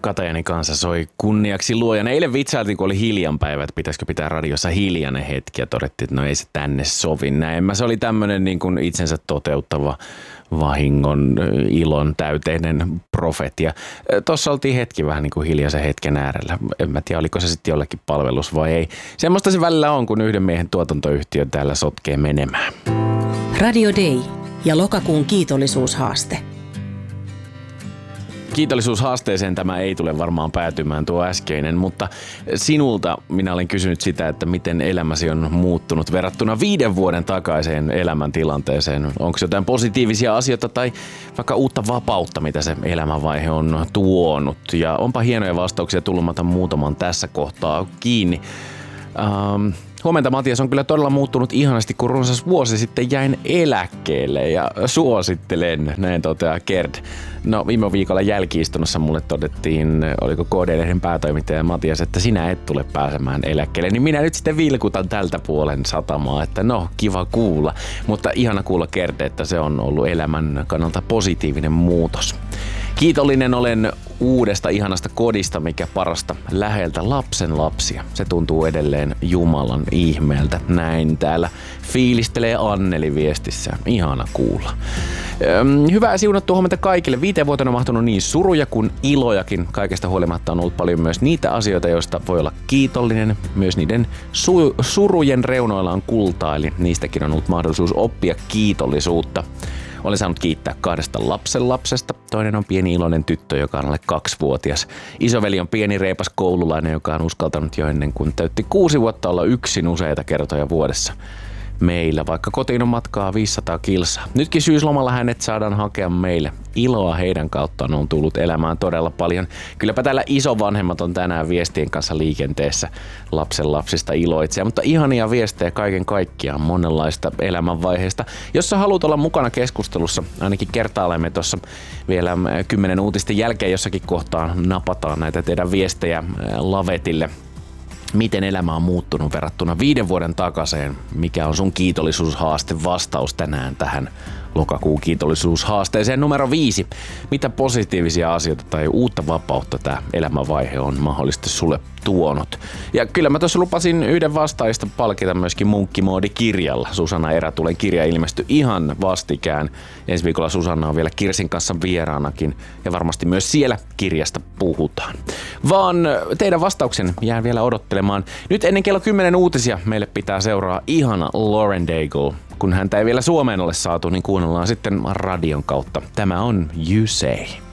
Katajani kanssa soi kunniaksi luojan. Eilen vitsailtiin, kun oli hiljanpäivä, että pitäisikö pitää radiossa hiljainen hetki ja todettiin, että no ei se tänne sovi näin. Se oli tämmöinen niin kuin itsensä toteuttava vahingon, ilon täyteinen profetia. Tuossa oltiin hetki vähän niin kuin hiljaisen hetken äärellä. En mä tiedä, oliko se sitten jollekin palvelus vai ei. Semmoista se välillä on, kun yhden miehen tuotantoyhtiö täällä sotkee menemään. Radio Day ja lokakuun kiitollisuushaaste. Kiitollisuushaasteeseen tämä ei tule varmaan päätymään tuo äskeinen, mutta sinulta minä olen kysynyt sitä, että miten elämäsi on muuttunut verrattuna 5 vuoden takaiseen elämäntilanteeseen. Onko jotain positiivisia asioita tai vaikka uutta vapautta, mitä se elämänvaihe on tuonut? Ja onpa hienoja vastauksia tullut, mä otan muutaman tässä kohtaa kiinni. Huomenta Matias, on kyllä todella muuttunut ihanasti, kun runsas vuosi sitten jäin eläkkeelle ja suosittelen, näin toteaa Gerd. No viime viikolla jälki-istunnossa mulle todettiin, oliko KD-lehden päätoimittaja Matias, että sinä et tule pääsemään eläkkeelle, niin minä nyt sitten vilkutan tältä puolen satamaa, että no kiva kuulla, mutta ihana kuulla Gerd, että se on ollut elämän kannalta positiivinen muutos. Kiitollinen olen uudesta ihanasta kodista, mikä parasta läheltä lapsen lapsia. Se tuntuu edelleen Jumalan ihmeeltä. Näin täällä fiilistelee Anneli viestissä. Ihana kuulla. Hyvää siunattua huomenta kaikille. 5 vuoteen on mahtunut niin suruja kuin ilojakin. Kaikesta huolimatta on ollut paljon myös niitä asioita, joista voi olla kiitollinen. Myös niiden surujen reunoilla on kultaa, eli niistäkin on ollut mahdollisuus oppia kiitollisuutta. Olen saanut kiittää 2 lapsenlapsesta. Toinen on pieni iloinen tyttö, joka on alle 2-vuotias. Isoveli on pieni reipas koululainen, joka on uskaltanut jo ennen kuin täytti 6 vuotta olla yksin useita kertoja vuodessa meillä, vaikka kotiin on matkaa 500 kilsaa. Nytkin syyslomalla hänet saadaan hakea meille. Iloa heidän kauttaan on tullut elämään todella paljon. Kylläpä täällä isovanhemmat on tänään viestien kanssa liikenteessä lapsenlapsista iloitsee, mutta ihania viestejä kaiken kaikkiaan monenlaista elämänvaiheesta. Jos sä haluat olla mukana keskustelussa, ainakin kertailemme tuossa vielä 10 uutisten jälkeen jossakin kohtaa napataan näitä teidän viestejä lavetille. Miten elämä on muuttunut verrattuna 5 vuoden takaiseen? Mikä on sun kiitollisuushaaste vastaus tänään tähän lokakuun kiitollisuushaasteeseen numero 5? Mitä positiivisia asioita tai uutta vapautta tämä elämänvaihe on mahdollisesti sulle tuonut? Ja kyllä mä tuossa lupasin yhden vastaajista palkita myöskin Munkkimoodi-kirjalla. Susanna Erätulen kirja ilmestyi ihan vastikään. Ensi viikolla Susanna on vielä Kirsin kanssa vieraanakin ja varmasti myös siellä kirjasta puhutaan. Vaan teidän vastauksen jään vielä odottelemaan. Nyt ennen kello 10 uutisia meille pitää seuraa ihana Lauren Daigle. Kun häntä ei vielä Suomeen ole saatu, niin kuunnellaan sitten radion kautta. Tämä on You Say.